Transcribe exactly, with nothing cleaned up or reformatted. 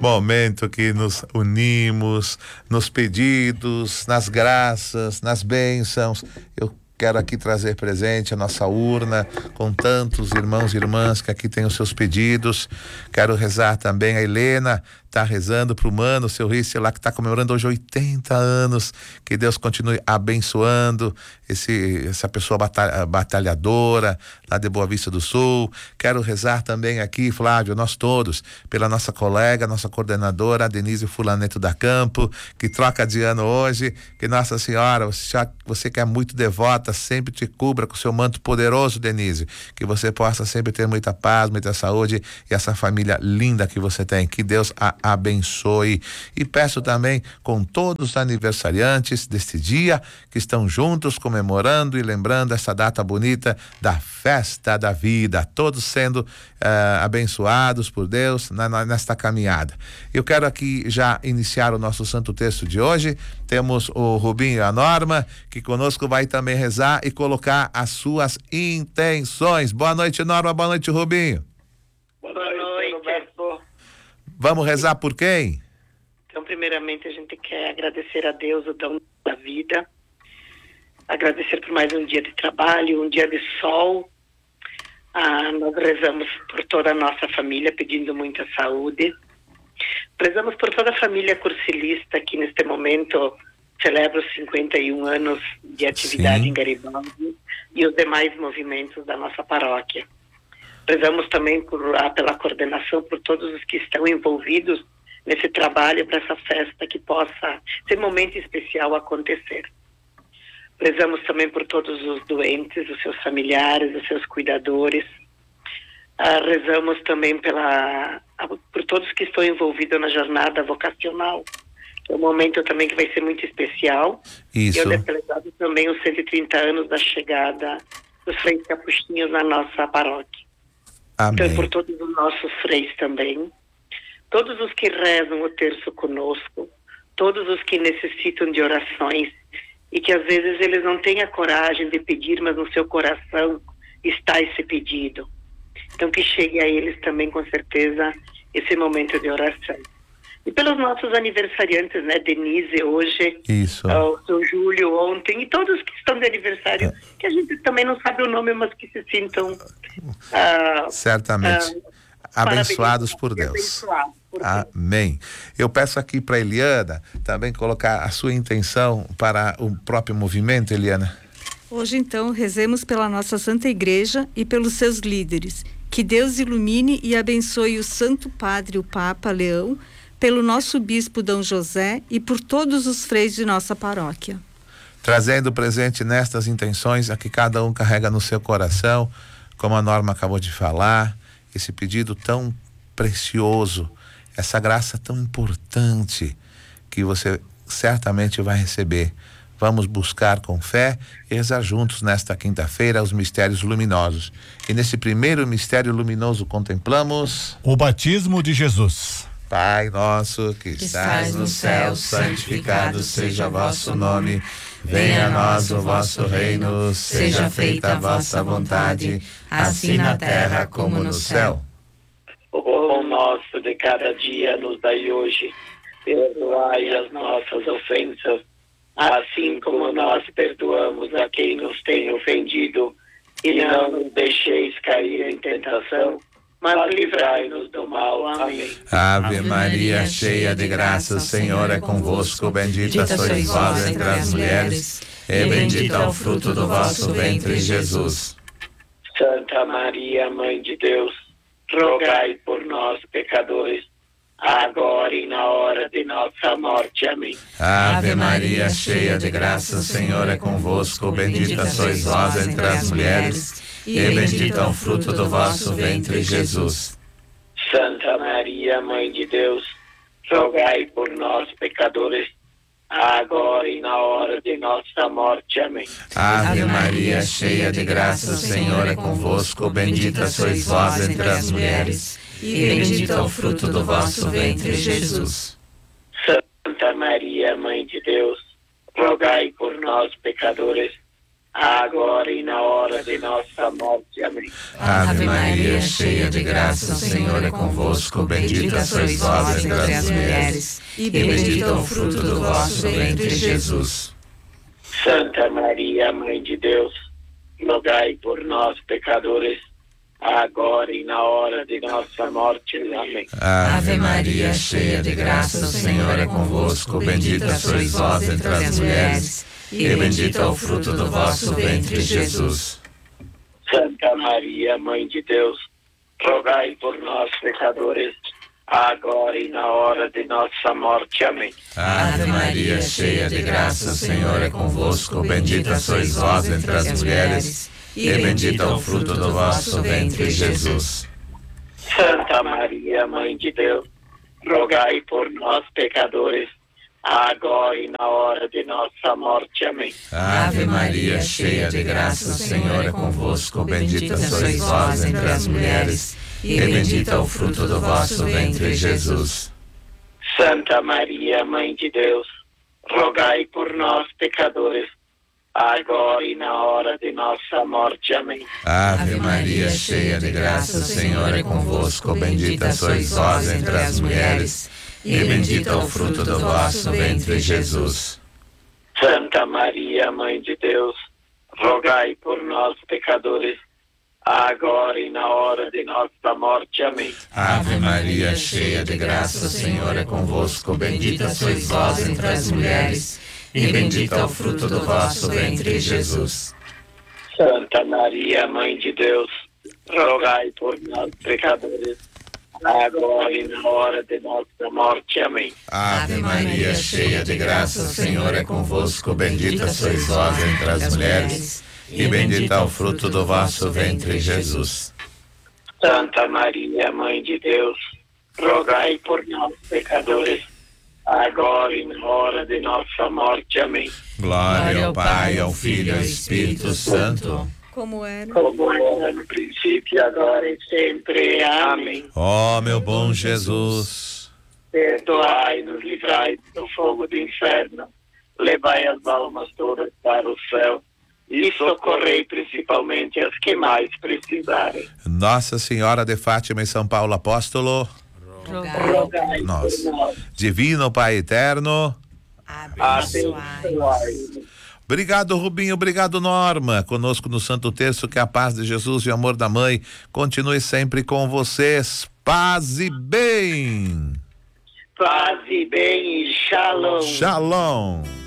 momento que nos unimos nos pedidos, nas graças, nas bênçãos. Eu quero aqui trazer presente a nossa urna com tantos irmãos e irmãs que aqui têm os seus pedidos. Quero rezar também a Helena, está rezando para o Mano, seu Rício lá, que está comemorando hoje oitenta anos. Que Deus continue abençoando esse, essa pessoa batalha, batalhadora lá de Boa Vista do Sul. Quero rezar também aqui, Flávio, nós todos, pela nossa colega, nossa coordenadora, Denise Fulaneto da Campo, que troca de ano hoje. Que Nossa Senhora, você, já, você que é muito devota, sempre te cubra com seu manto poderoso, Denise. Que você possa sempre ter muita paz, muita saúde e essa família linda que você tem. Que Deus a abençoe. E peço também com todos os aniversariantes deste dia que estão juntos comemorando e lembrando essa data bonita da festa da vida, todos sendo uh, abençoados por Deus na, na, nesta caminhada. Eu quero aqui já iniciar o nosso santo texto de hoje. Temos o Rubinho e a Norma, que conosco vai também rezar e colocar as suas intenções. Boa noite, Norma. Boa noite, Rubinho. Boa noite, Roberto. Vamos rezar por quem? Então, primeiramente, a gente quer agradecer a Deus o dom da vida, agradecer por mais um dia de trabalho, um dia de sol. Ah, nós rezamos por toda a nossa família, pedindo muita saúde. Rezamos por toda a família cursilista que neste momento celebra os cinquenta e um anos de atividade Sim. em Garibaldi e os demais movimentos da nossa paróquia. Rezamos também por, ah, pela coordenação, por todos os que estão envolvidos nesse trabalho para essa festa que possa, esse momento especial acontecer. Rezamos também por todos os doentes, os seus familiares, os seus cuidadores. Ah, rezamos também pela, por todos que estão envolvidos na jornada vocacional. É um momento também que vai ser muito especial. Isso. E eu deplorado também os cento e trinta anos da chegada dos freis capuchinhos na nossa paróquia. Amém. Então, por todos os nossos freis também, todos os que rezam o terço conosco, todos os que necessitam de orações e que às vezes eles não têm a coragem de pedir, mas no seu coração está esse pedido. Então, que chegue a eles também, com certeza, esse momento de oração. E pelos nossos aniversariantes, né? Denise hoje, Isso. Uh, o seu Júlio ontem, e todos que estão de aniversário, é. que a gente também não sabe o nome, mas que se sintam... Uh, Certamente. Uh, abençoados por Deus. Abençoados por Amém. Deus. Eu peço aqui para Eliana também colocar a sua intenção para o próprio movimento, Eliana. Hoje, então, rezemos pela nossa Santa Igreja e pelos seus líderes. Que Deus ilumine e abençoe o Santo Padre, o Papa Leão, pelo nosso Bispo Dom José e por todos os freis de nossa paróquia. Trazendo presente nestas intenções a que cada um carrega no seu coração, como a Norma acabou de falar, esse pedido tão precioso, essa graça tão importante que você certamente vai receber. Vamos buscar com fé e rezar juntos nesta quinta-feira os mistérios luminosos. E nesse primeiro mistério luminoso contemplamos o batismo de Jesus. Pai nosso que estás no céu, santificado seja o vosso nome. Venha a nós o vosso reino, seja feita a vossa vontade, assim na terra como no céu. O pão nosso de cada dia nos dai hoje. Perdoai as nossas ofensas, assim como nós perdoamos a quem nos tem ofendido. E não nos deixeis cair em tentação, mas livrai-nos do mal. Amém. Ave Maria, cheia de graça, o Senhor é convosco. Bendita sois vós entre as mulheres, e bendito é o fruto do vosso ventre, Jesus. Santa Maria, Mãe de Deus, rogai por nós, pecadores, agora e na hora de nossa morte. Amém. Ave Maria, cheia de graça, o Senhor é convosco. Bendita sois vós entre as mulheres, e bendito é o fruto do vosso ventre, Jesus. Santa Maria, Mãe de Deus, rogai por nós, pecadores, agora e na hora de nossa morte. Amém. Ave Maria, cheia de graça, o Senhor é convosco. Bendita sois vós entre as mulheres, e bendito é o fruto do vosso ventre, Jesus. Santa Maria, Mãe de Deus, rogai por nós, pecadores, agora e na hora de nossa morte. Amém. Ave Maria, cheia de graça, o Senhor é convosco. Bendita sois vós entre as mulheres, e bendito é o fruto do vosso ventre, Jesus. Santa Maria, Mãe de Deus, rogai por nós, pecadores, agora e na hora de nossa morte. Amém. Ave Maria, cheia de graça, o Senhor é convosco. Bendita sois vós entre as mulheres, e bendito é o fruto do vosso ventre, Jesus. Santa Maria, Mãe de Deus, rogai por nós, pecadores, agora e na hora de nossa morte. Amém. Ave Maria, cheia de graça, o Senhor é convosco. Bendita sois vós entre as mulheres, e bendito é o fruto do vosso ventre, Jesus. Santa Maria, Mãe de Deus, rogai por nós, pecadores, agora e na hora de nossa morte. Amém. Ave Maria, cheia de graça, o Senhor é convosco. Bendita sois vós entre as mulheres, e bendito é o fruto do vosso ventre, Jesus. Santa Maria, Mãe de Deus, rogai por nós, pecadores, agora e na hora de nossa morte. Amém. Ave Maria, cheia de graça, o Senhor é convosco. Bendita sois vós entre as mulheres, e bendito é o fruto do vosso ventre, Jesus. Santa Maria, Mãe de Deus, rogai por nós, pecadores, agora e na hora de nossa morte. Amém. Ave Maria, cheia de graça, o Senhor é convosco. Bendita sois vós entre as mulheres, e bendito é o fruto do vosso ventre, Jesus. Santa Maria, Mãe de Deus, rogai por nós, pecadores, agora e na hora de nossa morte. Amém. Ave Maria, cheia de graça, o Senhor é convosco. Bendita sois vós entre as mulheres, e bendito é o fruto do vosso ventre, Jesus. Santa Maria, Mãe de Deus, rogai por nós, pecadores, agora e na hora de nossa morte. Amém. Glória ao Pai, ao Filho e ao Espírito Santo, como era, como era no princípio, agora e sempre. Amém. Ó meu bom Jesus, perdoai-nos, livrai do fogo do inferno, levai as almas todas para o céu e socorrei principalmente as que mais precisarem. Nossa Senhora de Fátima e São Paulo Apóstolo, rogai por nós. nós. Divino Pai Eterno, Abençoai-nos. obrigado Rubinho, obrigado Norma, conosco no Santo Terço, que a paz de Jesus e o amor da Mãe continue sempre com vocês. Paz e bem. Paz e bem e shalom. Shalom.